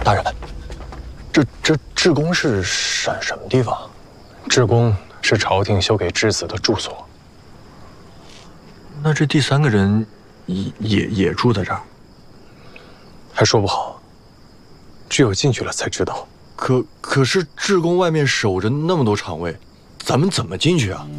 大人，这至宫是什么地方？ 至宫是朝廷修给质子的住所。 那这第三个人也住在这儿？ 还说不好，只有进去了才知道。 可是至宫外面守着那么多厂卫，咱们怎么进去啊？